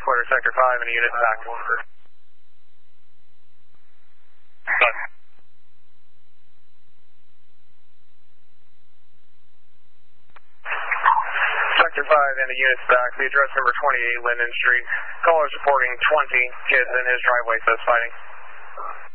clear Sector 5 and a unit back. Sector 5 and the units back. The address number 28 Linden Street. Caller is reporting 20 kids in his driveway, says fighting.